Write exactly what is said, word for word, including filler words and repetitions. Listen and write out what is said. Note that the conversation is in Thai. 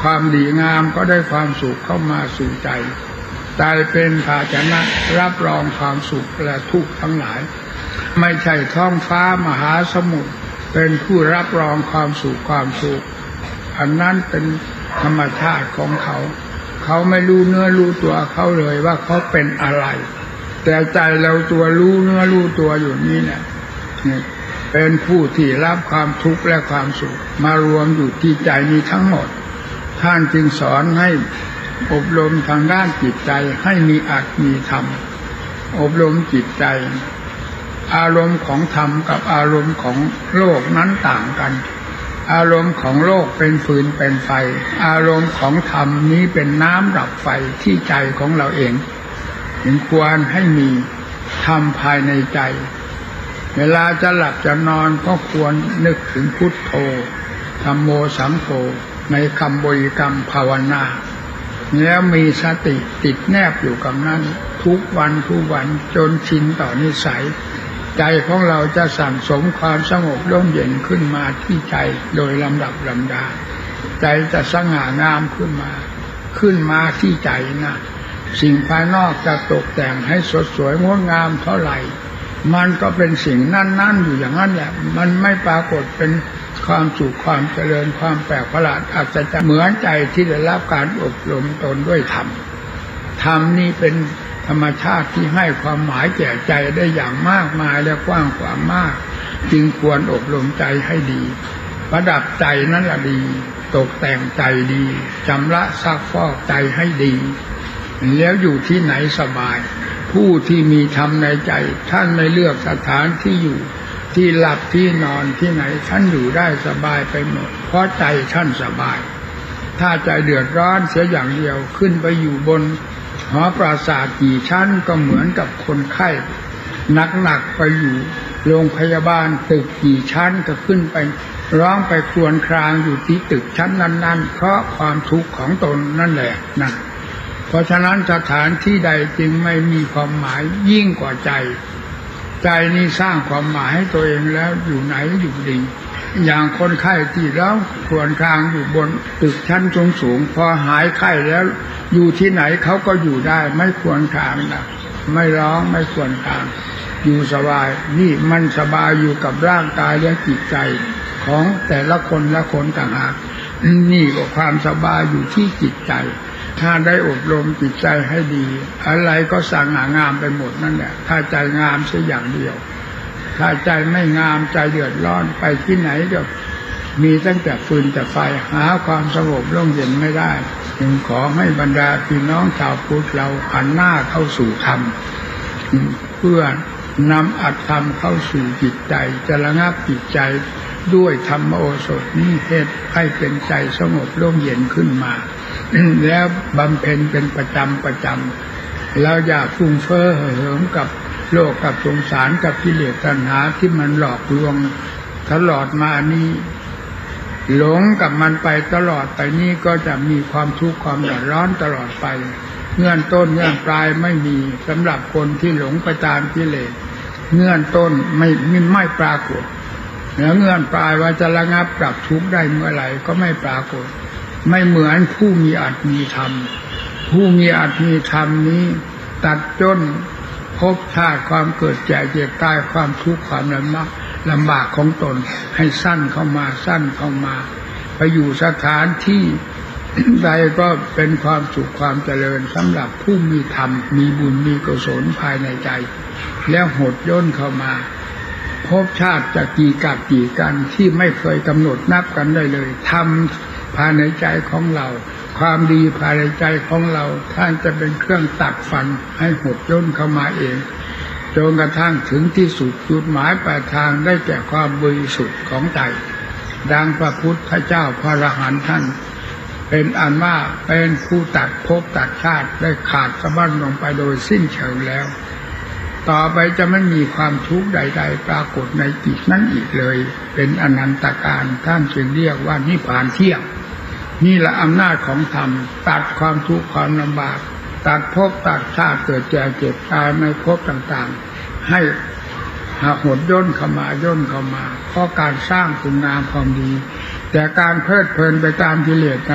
ความดีงามก็ได้ความสุขเข้ามาสู่ใจใจเป็นภาชนะรับรองความสุขและทุกข์ทั้งหลายไม่ใช่ท้องฟ้ามหาสมุทรเป็นผู้รับรองความสุขความสุขอันนั้นเป็นธรรมชาติของเขาเขาไม่รู้เนื้อรู้ตัวเขาเลยว่าเขาเป็นอะไรแต่ใจเราตัวรู้เนื้อรู้ตัวอยู่นี่แหละเป็นผู้ที่รับความทุกข์และความสุขมารวมอยู่ที่ใจนี้ทั้งหมดท่านจึงสอนให้อบรมทางด้านจิตใจให้มีอัตมีธรรมอบรมจิตใจอารมณ์ของธรรมกับอารมณ์ของโลกนั้นต่างกันอารมณ์ของโลกเป็นฟืนเป็นไฟอารมณ์ของธรรมนี้เป็นน้ำดับไฟที่ใจของเราเองจึงควรให้มีธรรมภายในใจเวลาจะหลับจะนอนก็ควรนึกถึงพุทโธธัมโมสังโฆในคำบริกรรมภาวนาแล้วมีสติติดแนบอยู่กับนั้นทุกวันทุกวันจนชินต่อนิสัยใจของเราจะสั่งสมความสงบร่มเย็นขึ้นมาที่ใจโดยลำดับลำดาใจจะสง่างามขึ้นมาขึ้นมาที่ใจนะสิ่งภายนอกจะตกแต่งให้สดสวยงดงามเท่าไหร่มันก็เป็นสิ่งนั่นๆอยู่อย่างนั้นแหละมันไม่ปรากฏเป็นความสุขความเจริญความแปลกประหลาดอาจจะเหมือนใจที่ได้รับการอบรมตนด้วยธรรมธรรมนี้เป็นธรรมชาติที่ให้ความหมายแก่ใจได้อย่างมากมายและกว้างขวางมากจึงควรอบรมใจให้ดีประดับใจนั้นละดีตกแต่งใจดีชำระซักฟอกใจให้ดีแล้วอยู่ที่ไหนสบายผู้ที่มีธรรมในใจท่านไม่เลือกสถานที่อยู่ที่หลับที่นอนที่ไหนท่านอยู่ได้สบายไปหมดเพราะใจท่านสบายถ้าใจเดือดร้อนเสียอย่างเดียวขึ้นไปอยู่บนหอปราสาทกี่ชั้นก็เหมือนกับคนไข้หนักๆไปอยู่โรงพยาบาลตึกกี่ชั้นก็ขึ้นไปร้องไปครวญครางอยู่ที่ตึกชั้นนั้นๆเพราะความทุกข์ของตนนั่นแหละนะเพราะฉะนั้นสถานที่ใดจึงไม่มีความหมายยิ่งกว่าใจใจนี้สร้างความหมายให้ตัวเองแล้วอยู่ไหนอยู่ดีอย่างคนไข้ที่ร้องครวญครางอยู่บนตึกชั้นสูงๆพอหายไข้แล้วอยู่ที่ไหนเขาก็อยู่ได้ไม่ครวญครางนะไม่ร้องไม่ครวญครางอยู่สบายนี่มันสบายอยู่กับร่างกายและจิตใจของแต่ละคนละคนต่างหากนี่ก็ความสบายอยู่ที่จิตใจถ้าได้อบรมจิตใจให้ดีอะไรก็สง่างามไปหมดนั่นแหละถ้าใจงามเสียอย่างเดียวถ้าใจไม่งามใจเดือดร้อนไปที่ไหนก็มีตั้งแต่ฟืนแต่ไฟหาความสงบร่มเย็นไม่ได้จึงขอให้บรรดาพี่น้องชาวพุทธเราหันหน้าเข้าสู่ธรรมเพื่อนำอัตธรรมเข้าสู่จิตใจจะระงับจิตใจด้วยธรรมโอสถนี้เหตุให้เป็นใจสงบร่มเย็นขึ้นมาแล้วบำเพ็ญเป็นประจำประจำแล้วอย่าฟุ้งเฟ้อเหิมกับโลกกับสงสารกับกิเลสตัณหาที่มันหลอกลวงตลอดมานี้หลงกับมันไปตลอดไปนี้ก็จะมีความทุกข์ความเดือดร้อนตลอดไปเงื่อนต้นเงื่อนปลายไม่มีสำหรับคนที่หลงไปตามกิเลสเงื่อนต้นไม่ไม่ปรากฏแล้วเงื่อนปลายว่าจะระงับดับทุกข์ได้เมื่อไหร่ก็ไม่ปรากฏไม่เหมือนผู้มีอัตมีธรรมผู้มีอัตมีธรรมนี้ตัดจนภพชาติความเกิดแก่เจ็บตายความทุกข์ความลำบากลำบากของตนให้สั้นเข้ามาสั้นเข้ามาไปอยู่สถานที่ใดก็เป็นความสุขความเจริญสำหรับผู้มีธรรมมีบุญมีกุศลภายในใจแล้วหดย่นเข้ามาภพชาติจะกี่กับกี่กันที่ไม่เคยกำหนดนับกันได้เลยทำภายในใจของเราความดีภายในใจของเราท่านจะเป็นเครื่องตัดฟันให้หดย่นเข้ามาเองจนกระทั่งถึงที่สุดจุดหมายปลายทางได้แก่ความบริสุทธิ์ของใจดังพระพุทธเจ้าพระอรหันต์ท่านเป็นอันว่าเป็นผู้ตัดภพตัดชาติได้ขาดสะบั้นลงไปโดยสิ้นเชิงแล้วต่อไปจะไม่มีความทุกข์ใดๆปรากฏในจิตนั้นอีกเลยเป็นอนันตการท่านจึงเรียกว่านิพพานเที่ยงนี่แหละอำนาจของธรรมตัดความทุกข์ความลำบากตัดภพตัดชาติเกิดแก่เจ็บตายในภพต่างๆให้หากหดย่นเข้ามาย่นเข้ามาเพราะการสร้างคุณงามความดีแต่การเพลิดเพลินไปตามกิเลส